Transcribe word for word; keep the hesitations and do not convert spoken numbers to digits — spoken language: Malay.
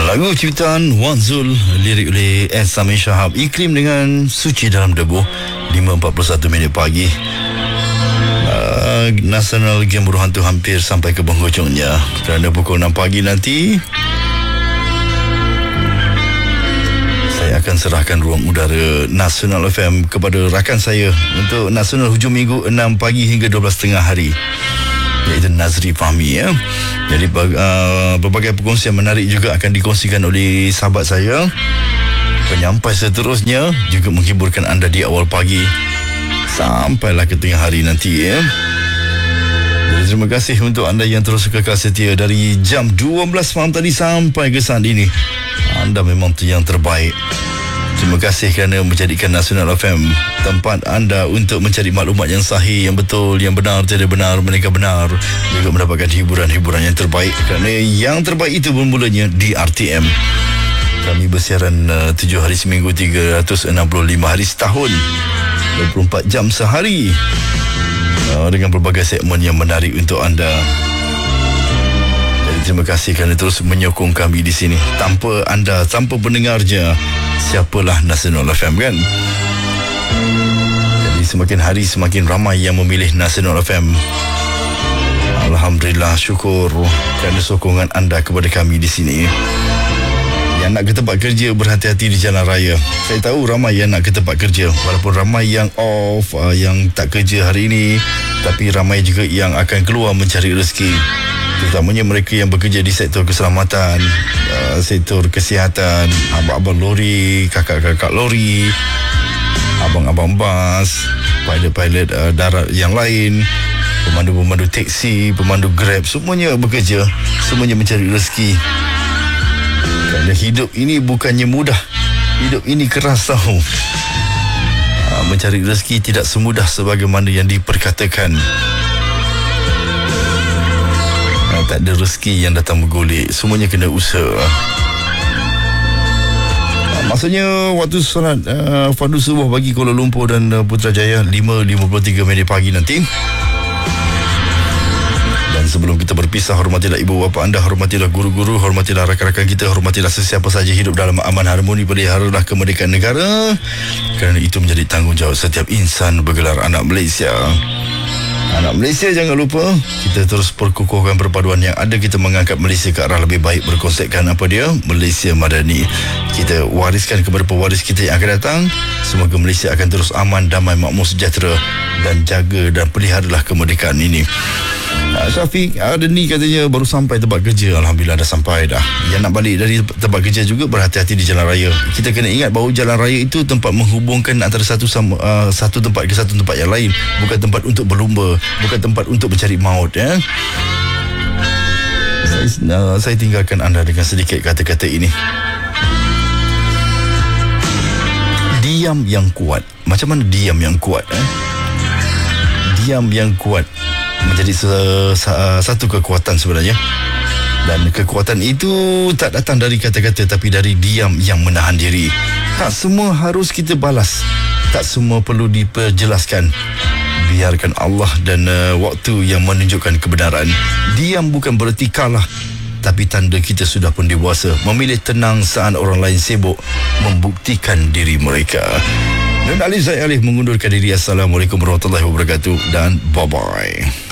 Lagu ciptaan Wan Zul, lirik oleh S. Samin Shahab. Iklim dengan Suci Dalam Debu. Lima empat puluh satu minit pagi. uh, Nasional Game Buruh Hantu hampir sampai ke penghujungnya. Kerana pukul enam pagi nanti saya akan serahkan ruang udara Nasional F M kepada rakan saya untuk Nasional Hujung Minggu enam pagi hingga dua belas tiga puluh hari, iaitu Nazri Fahmi, ya. Jadi uh, berbagai perkongsian menarik juga akan dikongsikan oleh sahabat saya. Penyampai seterusnya juga menghiburkan anda di awal pagi sampailah ke tengah hari nanti, ya. Jadi terima kasih untuk anda yang terus kekal setia dari jam dua belas malam tadi sampai ke saat ini. Anda memang tu yang terbaik. Terima kasih kerana menjadikan Nasional F M tempat anda untuk mencari maklumat yang sahih, yang betul, yang benar, tidak benar, mereka benar, juga mendapatkan hiburan-hiburan yang terbaik. Kerana yang terbaik itu bermulanya di R T M. Kami bersiaran uh, tujuh hari seminggu, tiga ratus enam puluh lima hari setahun, dua puluh empat jam sehari, uh, dengan berbagai segmen yang menarik untuk anda. Jadi terima kasih kerana terus menyokong kami di sini. Tanpa anda, tanpa pendengarnya, siapalah Nasional F M, kan? Jadi semakin hari semakin ramai yang memilih Nasional F M. Alhamdulillah, syukur kerana sokongan anda kepada kami di sini. Yang nak ke tempat kerja, berhati-hati di jalan raya. Saya tahu ramai yang nak ke tempat kerja, walaupun ramai yang off, uh, yang tak kerja hari ini, tapi ramai juga yang akan keluar mencari rezeki. Terutamanya mereka yang bekerja di sektor keselamatan, uh, sektor kesihatan, abang-abang lori, kakak-kakak lori, abang-abang bas, pilot-pilot uh, darat yang lain, pemandu-pemandu teksi, pemandu Grab, semuanya bekerja, semuanya mencari rezeki. Kerana hidup ini bukannya mudah, hidup ini keras tahu. uh, Mencari rezeki tidak semudah sebagaimana yang diperkatakan. Tak ada rezeki yang datang bergolek, semuanya kena usaha. Maksudnya waktu solat uh, fardu subuh bagi Kuala Lumpur dan uh, Putrajaya lima lima puluh tiga minit pagi nanti. Dan sebelum kita berpisah, hormatilah ibu bapa anda, hormatilah guru-guru, hormatilah rakan-rakan kita, hormatilah sesiapa saja hidup dalam aman harmoni, peliharalah kemerdekaan negara, kerana itu menjadi tanggungjawab setiap insan bergelar anak Malaysia. Anak Malaysia, jangan lupa kita terus perkukuhkan perpaduan yang ada. Kita mengangkat Malaysia ke arah lebih baik berkonsepkan apa dia? Malaysia Madani. Kita wariskan kepada pewaris kita yang akan datang. Semoga Malaysia akan terus aman, damai, makmur, sejahtera, dan jaga dan peliharalah kemerdekaan ini. uh, Syafiq ada ni katanya baru sampai tempat kerja. Alhamdulillah dah sampai dah. Yang nak balik dari tempat kerja juga berhati-hati di jalan raya. Kita kena ingat bahawa jalan raya itu tempat menghubungkan antara satu sama, uh, satu tempat ke satu tempat yang lain. Bukan tempat untuk berlumba, bukan tempat untuk mencari maut, ya. Saya, uh, saya tinggalkan anda dengan sedikit kata-kata ini. Diam yang kuat. Macam mana diam yang kuat, eh? Diam yang kuat menjadi se- se- satu kekuatan sebenarnya. Dan kekuatan itu tak datang dari kata-kata, tapi dari diam yang menahan diri. Tak semua harus kita balas, tak semua perlu diperjelaskan. Biarkan Allah dan uh, waktu yang menunjukkan kebenaran. Diam bukan bererti kalah, tapi tanda kita sudah pun dewasa. Memilih tenang saat orang lain sibuk membuktikan diri mereka. Dan Alif Zaid Alif mengundurkan diri. Assalamualaikum warahmatullahi wabarakatuh, dan bye-bye.